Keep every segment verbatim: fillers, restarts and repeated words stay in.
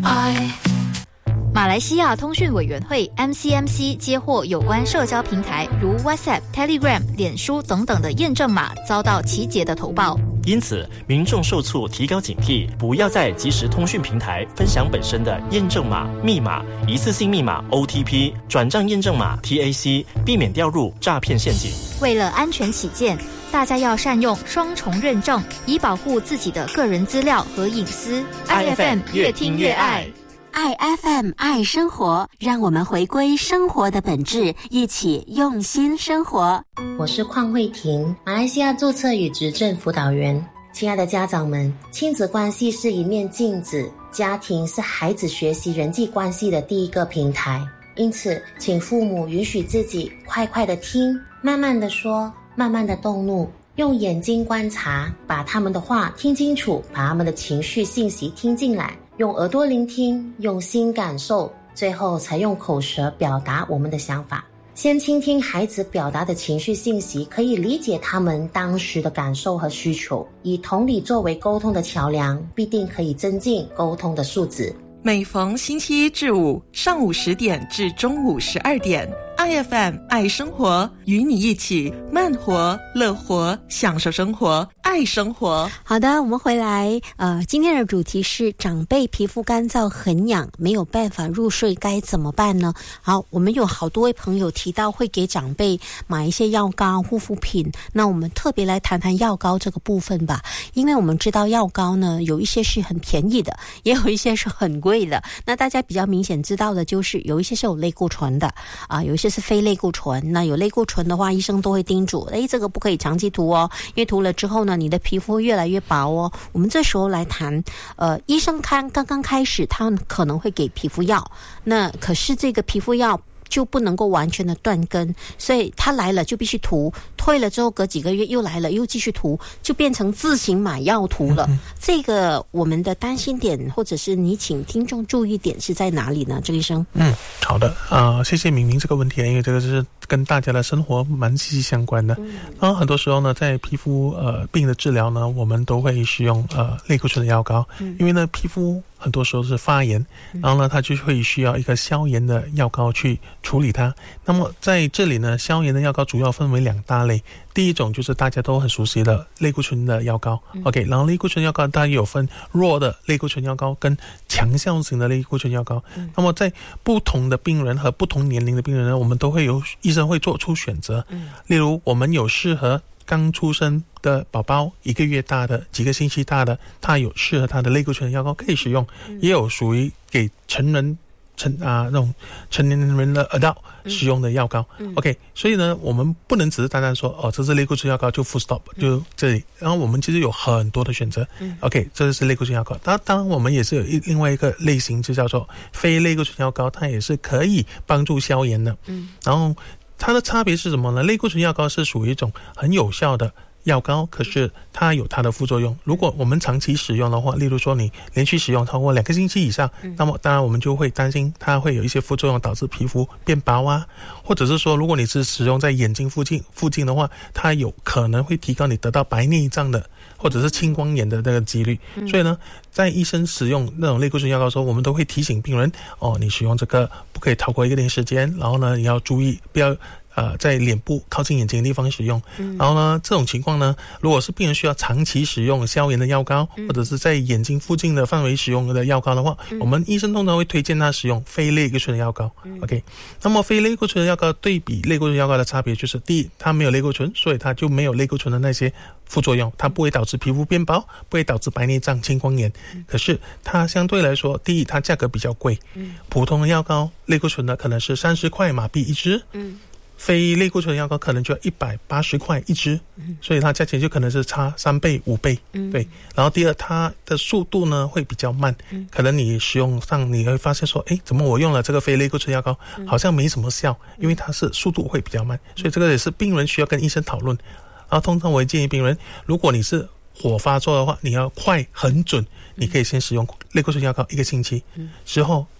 I 马来西亚通讯委员会 M C M C 接获有关社交平台如 WhatsApp、Telegram、脸书等等的验证码遭到集结的投报， 因此民众受促提高警惕，不要在即时通讯平台分享本身的验证码、密码、一次性密码 O T P、转账验证码 T A C， 避免掉入诈骗陷阱。 为了安全起见，大家要善用双重认证，以保护自己的个人资料和隐私。 I F M 越听越爱， 爱 F M 爱生活，让我们回归生活的本质，一起用心生活。 我是邝慧婷，马来西亚注册与执政辅导员。亲爱的家长们，亲子关系是一面镜子，家庭是孩子学习人际关系的第一个平台。因此，请父母允许自己快快的听，慢慢的说，慢慢的动怒，用眼睛观察，把他们的话听清楚，把他们的情绪信息听进来，用耳朵聆听，用心感受，最后才用口舌表达我们的想法。先倾听孩子表达的情绪信息，可以理解他们当时的感受和需求，以同理作为沟通的桥梁，必定可以增进沟通的素质。 每逢星期一至五上午十点至中午十二点， I F M 爱生活，与你一起慢活乐活，享受生活，爱生活。 好的，我们回来呃，今天的主题是长辈皮肤干燥很痒，没有办法入睡该怎么办呢？好，我们有好多位朋友提到会给长辈买一些药膏护肤品，那我们特别来谈谈药膏这个部分吧。因为我们知道药膏呢，有一些是很便宜的，也有一些是很贵的。那大家比较明显知道的就是有一些是有类固醇的啊，有一些是非类固醇。那有类固醇的话，医生都会叮嘱，诶，这个不可以长期涂哦，因为涂了之后呢，你的皮肤会越来越薄哦。我们这时候来谈，呃，医生看刚刚开始，他可能会给皮肤药，那可是这个皮肤药就不能够完全的断根，所以他来了就必须涂，退了之后隔几个月又来了又继续涂，就变成自行买药涂了。嗯、这个我们的担心点，或者是你请听众注意点是在哪里呢？郑医生。 嗯，好的啊、呃，谢谢明明这个问题，因为这个是跟大家的生活蛮息息相关的。嗯、然后很多时候呢，在皮肤呃病的治疗呢，我们都会使用呃类固醇的药膏，嗯、因为呢皮肤很多时候是发炎，然后呢它就会需要一个消炎的药膏去处理它。那么在这里呢，消炎的药膏主要分为两大类。第一种就是大家都很熟悉的类固醇的药膏、嗯、OK， 然后类固醇药膏它有分弱的类固醇药膏跟强效型的类固醇药膏、嗯、那么在不同的病人和不同年龄的病人呢，我们都会有医生会做出选择、嗯、例如我们有适合刚出生的宝宝，一个月大的，几个星期大的，他有适合他的类固醇药膏可以使用、嗯、也有属于给成人成啊那种成年人的 adult 使用的药膏、嗯、OK， 所以呢我们不能只是单单说哦这是类固醇药膏就 full stop、嗯、就这里，然后我们其实有很多的选择、嗯、OK， 这是类固醇药膏。当当然我们也是有一另外一个类型就叫做非类固醇药膏，它也是可以帮助消炎的。嗯，然后它的差别是什么呢？类固醇药膏是属于一种很有效的药膏，可是它有它的副作用。如果我们长期使用的话，例如说你连续使用超过两个星期以上、嗯、那么当然我们就会担心它会有一些副作用，导致皮肤变薄啊，或者是说如果你是使用在眼睛附近附近的话，它有可能会提高你得到白内障的或者是青光眼的那个几率、嗯、所以呢在医生使用那种类固醇药膏的时候，我们都会提醒病人哦，你使用这个不可以超过一定时间，然后呢你要注意不要呃，在脸部靠近眼睛的地方使用、嗯、然后呢这种情况呢，如果是病人需要长期使用消炎的药膏、嗯、或者是在眼睛附近的范围使用的药膏的话、嗯、我们医生通常会推荐他使用非类固醇的药膏、嗯、OK， 那么非类固醇的药膏对比类固醇药膏的差别就是，第一，它没有类固醇，所以它就没有类固醇的那些副作用，它不会导致皮肤变薄，不会导致白内障、青光眼、嗯、可是它相对来说，第一，它价格比较贵、嗯、普通的药膏类固醇的可能是三十块马币一支，嗯，非类固醇药膏可能就要一百八十块一支、嗯、所以它价钱就可能是差三倍五倍、嗯、对。然后第二，它的速度呢会比较慢、嗯、可能你使用上你会发现说，诶，怎么我用了这个非类固醇药膏、嗯、好像没什么效，因为它是速度会比较慢、嗯、所以这个也是病人需要跟医生讨论。然后通常我会建议病人，如果你是火发作的话，你要快很准，你可以先使用类固醇药膏一个星期、嗯、之后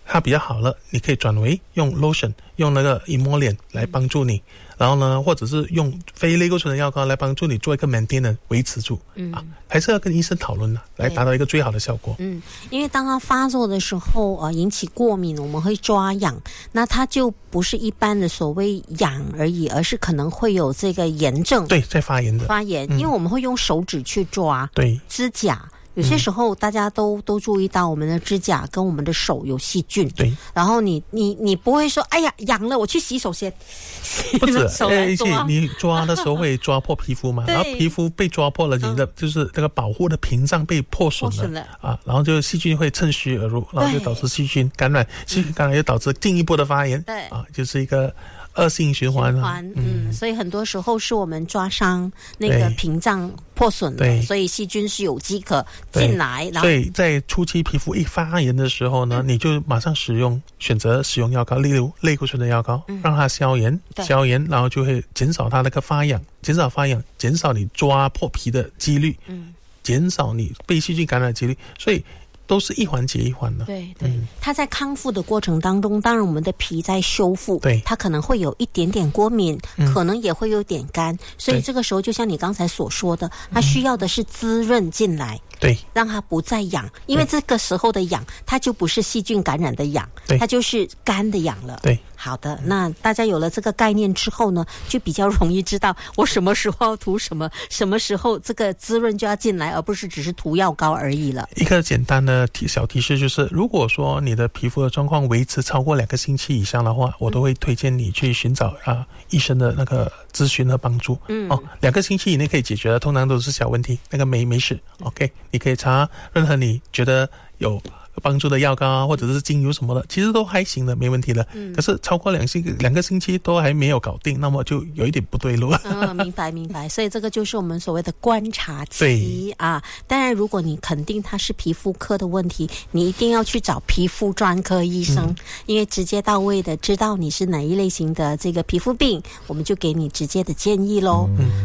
它比较好了，你可以转为用 lotion， 用那个 emollient 来帮助你，然后呢，或者是用非类固醇的药膏来帮助你做一个 maintenance 维持住，嗯啊，还是要跟医生讨论的，来达到一个最好的效果。 嗯，因为当它发作的时候，呃，引起过敏，我们会抓痒，那它就不是一般的所谓痒而已，而是可能会有这个炎症， 对，在发炎的发炎， 嗯、 因为我们会用手指去抓， 对， 指甲。有些时候大家都、嗯、都注意到我们的指甲跟我们的手有细菌， 对， 然后你你你不会说哎呀痒了我去洗手先， 不止手来抓、 欸、你抓的时候会抓破皮肤嘛，然后皮肤被抓破了，你的、嗯、就是这个保护的屏障被破损 了, 破损了啊，然后就细菌会趁虚而入，然后就导致细菌感染，细菌感染又导致进一步的发炎，对啊，就是一个恶性循环啊， 嗯，所以很多时候是我们抓伤那个屏障破损了，所以细菌是有机可进来，然后所以在初期皮肤一发炎的时候呢，嗯、你就马上使用选择使用药膏，例如类固醇的药膏，嗯、让它消炎，消炎，然后就会减少它那个发痒，减少发痒，减少你抓破皮的几率，嗯，减少你被细菌感染的几率，所以。都是一环接一环的， 对对、嗯，它在康复的过程当中，当然我们的皮在修复， 对， 它可能会有一点点过敏，嗯、可能也会有点干，所以这个时候就像你刚才所说的，它需要的是滋润进来， 对， 让它不再痒，因为这个时候的痒，它就不是细菌感染的痒，它就是干的痒了， 对。 好的，那大家有了这个概念之后呢，就比较容易知道我什么时候要涂什么，什么时候这个滋润就要进来，而不是只是涂药膏而已了。 一个简单的提小提示就是，如果说你的皮肤的状况维持超过两个星期以上的话，我都会推荐你去寻找啊、呃、医生的那个咨询和帮助。嗯，哦，两个星期以内可以解决的，通常都是小问题，那个没没事。OK， 你可以查任何你觉得有帮助的药膏啊，或者是精油什么的，其实都还行的，没问题的。嗯，可是超过两星两个星期都还没有搞定，那么就有一点不对路。 嗯，明白明白。所以这个就是我们所谓的观察期啊。当然，如果你肯定它是皮肤科的问题，你一定要去找皮肤专科医生，嗯、因为直接到位的知道你是哪一类型的这个皮肤病，我们就给你直接的建议咯。嗯。